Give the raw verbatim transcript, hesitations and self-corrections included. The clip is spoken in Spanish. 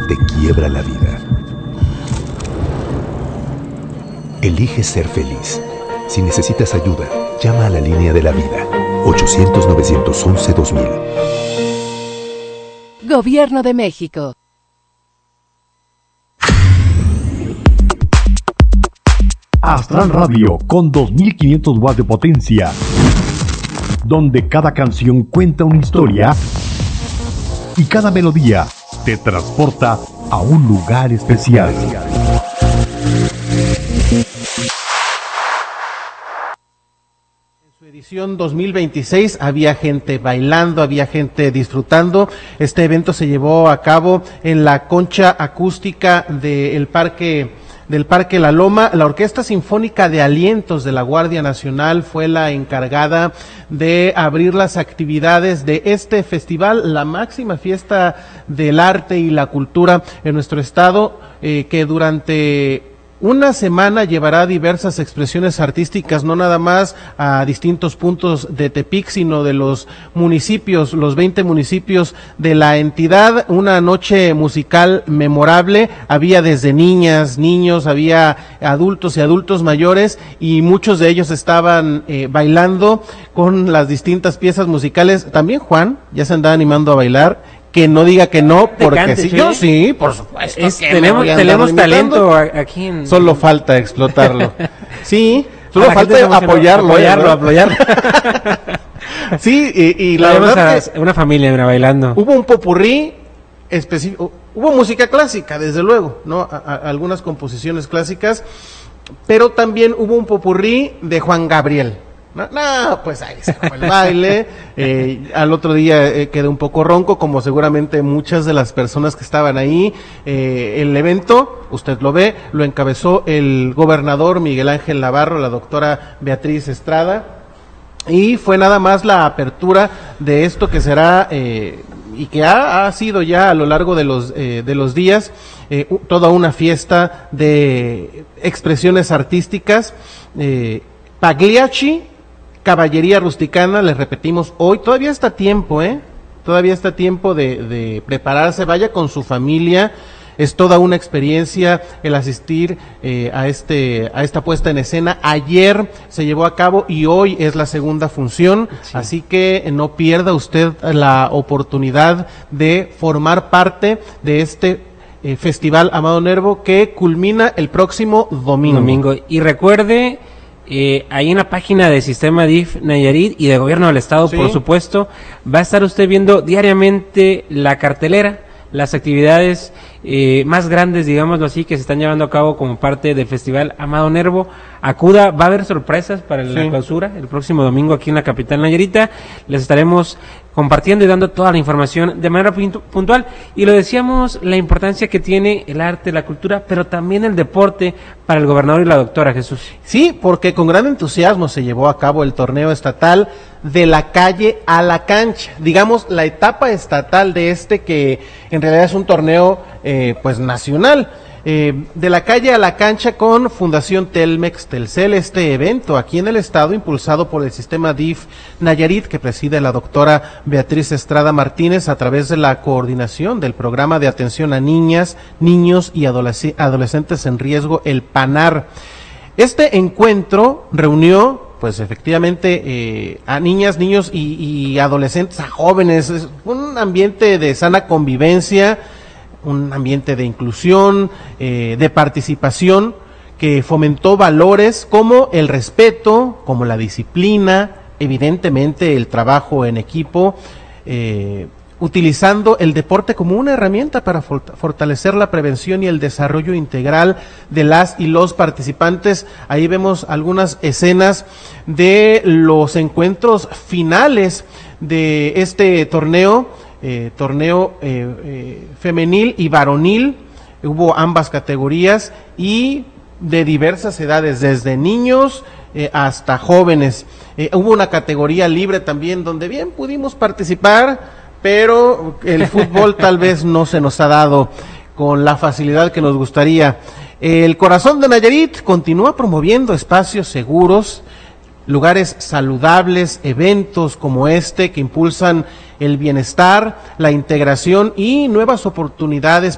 te quiebra la vida. Elige ser feliz. Si necesitas ayuda, llama a la línea de la vida. ochocientos, novecientos once, dos mil. Gobierno de México. Astral Radio con dos mil quinientos watts de potencia, donde cada canción cuenta una historia y cada melodía te transporta a un lugar especial. En su edición dos mil veintiséis había gente bailando, había gente disfrutando. Este evento se llevó a cabo en la concha acústica del parque del Parque La Loma. La Orquesta Sinfónica de Alientos de la Guardia Nacional fue la encargada de abrir las actividades de este festival, la máxima fiesta del arte y la cultura en nuestro estado, eh, que durante una semana llevará diversas expresiones artísticas, no nada más a distintos puntos de Tepic, sino de los municipios, los veinte municipios de la entidad. Una noche musical memorable, había desde niñas, niños, había adultos y adultos mayores, y muchos de ellos estaban eh, bailando con las distintas piezas musicales. También Juan ya se andaba animando a bailar. Que no diga que no, porque cante, sí, ¿sí? yo sí, por supuesto. Es, que tenemos tenemos talento limitando. aquí en... Solo falta explotarlo. Sí, solo la falta apoyarlo. Apoyarlo, apoyarlo. Sí, y, y la Tenemos verdad a que una familia mira, bailando. hubo un popurrí específico, hubo música clásica, desde luego, ¿no? A, a, algunas composiciones clásicas, pero también hubo un popurrí de Juan Gabriel. No, no, pues ahí se acabó el baile, eh, al otro día eh, quedé un poco ronco, como seguramente muchas de las personas que estaban ahí. Eh, el evento, usted lo ve, lo encabezó el gobernador Miguel Ángel Navarro, la doctora Beatriz Estrada, y fue nada más la apertura de esto que será, eh, y que ha, ha sido ya a lo largo de los, eh, de los días, eh, toda una fiesta de expresiones artísticas. eh, Pagliacci, Caballería Rusticana, les repetimos hoy, todavía está tiempo, ¿eh? Todavía está tiempo de, de prepararse, vaya con su familia, es toda una experiencia el asistir eh, a este a esta puesta en escena. Ayer se llevó a cabo y hoy es la segunda función, sí. Así que no pierda usted la oportunidad de formar parte de este eh, Festival Amado Nervo que culmina el próximo domingo. Domingo. Y recuerde... Eh, ahí en la página de Sistema D I F Nayarit y de Gobierno del Estado, sí. Por supuesto, va a estar usted viendo diariamente la cartelera, las actividades eh, más grandes, digámoslo así, que se están llevando a cabo como parte del Festival Amado Nervo. Acuda, va a haber sorpresas para la sí. clausura el próximo domingo aquí en la capital nayarita. Les estaremos compartiendo y dando toda la información de manera puntual. Y lo decíamos, la importancia que tiene el arte, la cultura, pero también el deporte para el gobernador y la doctora, Jesús. Sí, porque con gran entusiasmo se llevó a cabo el torneo estatal de la calle a la cancha. Digamos, la etapa estatal de este, que en realidad es un torneo eh, pues nacional. Eh, de la calle a la cancha con Fundación Telmex Telcel, este evento aquí en el estado impulsado por el Sistema D I F Nayarit que preside la doctora Beatriz Estrada Martínez a través de la coordinación del programa de atención a niñas, niños y adolesc- adolescentes en riesgo, el PANAR. Este encuentro reunió pues efectivamente eh, a niñas, niños y, y adolescentes, a jóvenes, es un ambiente de sana convivencia, un ambiente de inclusión, eh, de participación, que fomentó valores como el respeto, como la disciplina, evidentemente el trabajo en equipo, eh, utilizando el deporte como una herramienta para fortalecer la prevención y el desarrollo integral de las y los participantes. Ahí vemos algunas escenas de los encuentros finales de este torneo, Eh, torneo eh, eh, femenil y varonil. Hubo ambas categorías y de diversas edades, desde niños eh, hasta jóvenes. Eh, hubo una categoría libre también donde bien pudimos participar, pero el fútbol tal vez no se nos ha dado con la facilidad que nos gustaría. El Corazón de Nayarit continúa promoviendo espacios seguros, lugares saludables, eventos como este que impulsan el bienestar, la integración y nuevas oportunidades